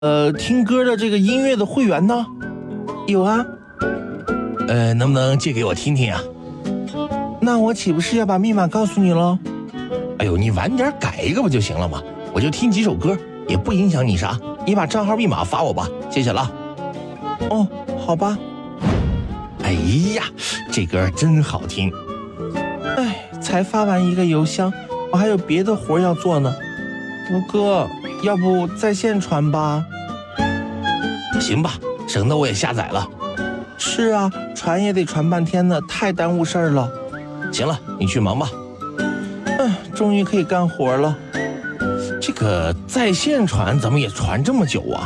听歌的这个音乐的会员呢？ 有啊。 能不能借给我听听啊？ 那我岂不是要把密码告诉你喽？ 哎呦，你晚点改一个不就行了吗？我就听几首歌，也不影响你啥。你把账号密码发我吧，谢谢了。 哦，好吧。 哎呀，这歌真好听。 哎，才发完一个邮箱，我还有别的活要做呢。吴哥，要不在线传吧？ 行吧，省得我也下载了。 是啊，传也得传半天呢，太耽误事儿了。 行了，你去忙吧。 终于可以干活了。 这个在线传怎么也传这么久啊？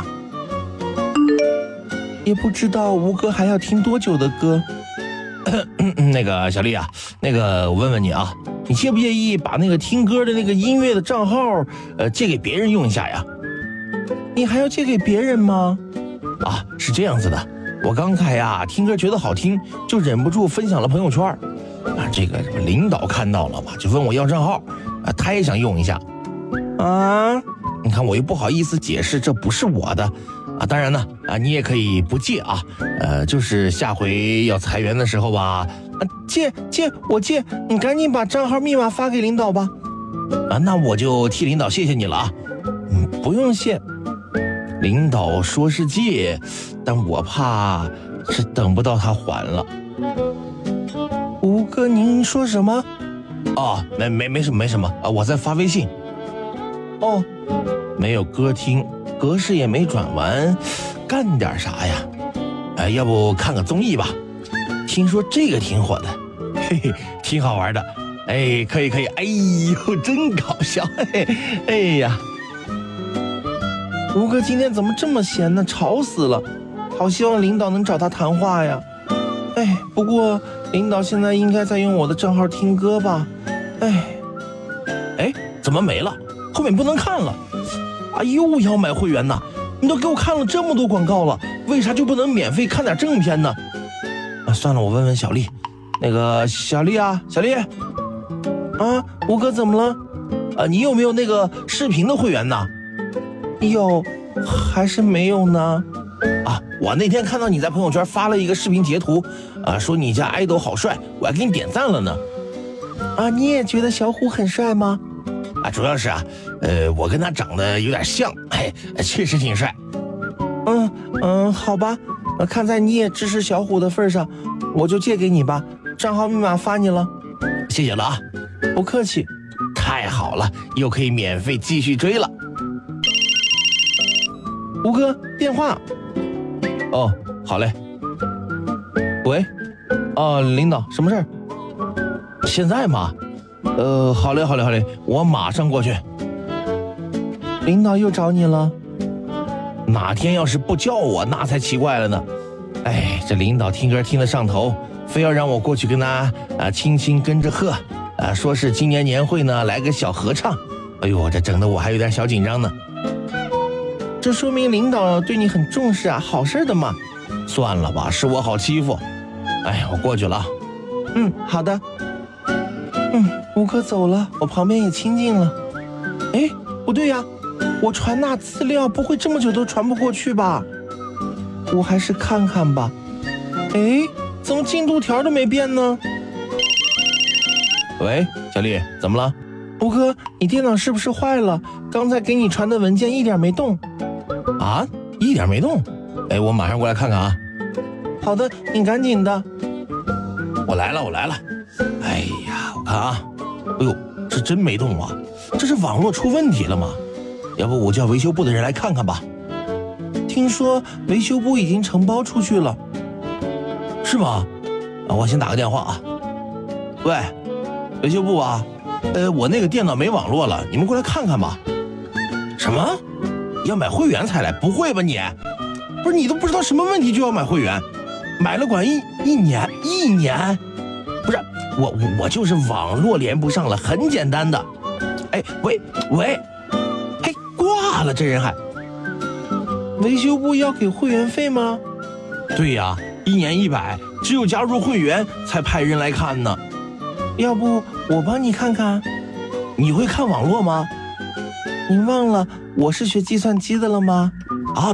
也不知道吴哥还要听多久的歌。 那个小丽啊，那个我问问你啊，你介不介意把那个听歌的那个音乐的账号借给别人用一下呀？ 你还要借给别人吗？ 啊，是这样子的，我刚才呀听歌觉得好听，就忍不住分享了朋友圈。这个领导看到了嘛，就问我要账号，他也想用一下。 啊， 你看我又不好意思解释这不是我的啊。当然呢，你也可以不借啊，就是下回要裁员的时候吧， 我借，你赶紧把账号密码发给领导吧。 那我就替领导谢谢你了啊。 不用谢。 领导说是借，但我怕是等不到他还了。 吴哥，您说什么？ 哦，没什么啊，我在发微信。 哦， 没有歌听，格式也没转完，干点啥呀？要不看个综艺吧？听说这个挺火的，嘿嘿，挺好玩的。可以，哎呦，真搞笑，嘿嘿，哎呀。 吴哥今天怎么这么闲呢？吵死了！好希望领导能找他谈话呀。不过领导现在应该在用我的账号听歌吧？ 怎么没了？后面不能看了。又要买会员呢？你都给我看了这么多广告了，为啥就不能免费看点正片呢？算了，我问问小丽。那个小丽啊，小丽。 吴哥怎么了？ 你有没有那个视频的会员呢？ 有，还是没有呢？ 我那天看到你在朋友圈发了一个视频截图，说你家爱豆好帅，我还给你点赞了呢。 你也觉得小虎很帅吗？ 主要是我跟他长得有点像，确实挺帅。 好吧，看在你也支持小虎的份上，我就借给你吧，账号密码发你了。 谢谢了啊。 不客气。 太好了，又可以免费继续追了。 吴哥，电话。 哦，好嘞。喂，领导，什么事儿？现在吗？好嘞，我马上过去。 领导又找你了？ 哪天要是不叫我，那才奇怪了呢。这领导听歌听得上头，非要让我过去跟他轻轻跟着喝，说是今年年会呢来个小合唱。哎呦，这整得我还有点小紧张呢。 这说明领导对你很重视啊，好事的嘛。 算了吧，是我好欺负。我过去了。 好的。吴哥走了，我旁边也清静了。不对呀，我传那资料不会这么久都传不过去吧？我还是看看吧。怎么进度条都没变呢？ 喂，小丽，怎么了？ 吴哥，你电脑是不是坏了？刚才给你传的文件一点没动。 一点没动？我马上过来看看啊。 好的，你赶紧的。 我来了。我看啊。这真没动啊，这是网络出问题了吗？要不我叫维修部的人来看看吧。 听说维修部已经承包出去了。 是吗？我先打个电话啊。喂，维修部啊，我那个电脑没网络了，你们过来看看吧。什么？要买会员才来？不会吧你？不是你都不知道什么问题就要买会员？买了管一年？不是，我就是网络连不上了，很简单的。喂，挂了，这人还。 维修部要给会员费吗？ 对呀，1年100，只有加入会员才派人来看呢。 要不我帮你看看？ 你会看网络吗？ 您忘了我是学计算机的了吗？